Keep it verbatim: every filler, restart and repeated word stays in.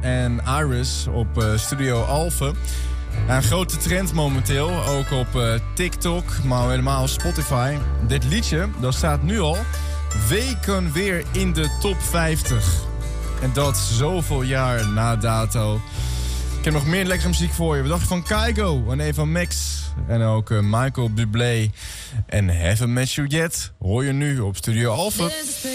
en Iris op uh, Studio Alphen. Een grote trend momenteel, ook op uh, TikTok, maar helemaal Spotify. Dit liedje, dat staat nu al weken weer in de top vijftig. En dat zoveel jaar na dato. Ik heb nog meer lekkere muziek voor je. We dachten van Kygo en Eva Max. En ook uh, Michael Bublé. En Haven't Met You Yet hoor je nu op Studio Alphen.